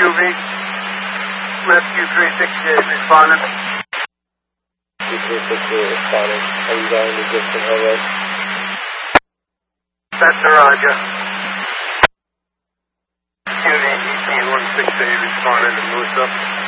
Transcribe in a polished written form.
QV. Rescue 368 responding. 368 responding. Are you going to Gibson Hill Road? That's a Roger. QV ET 168 responding to Musa.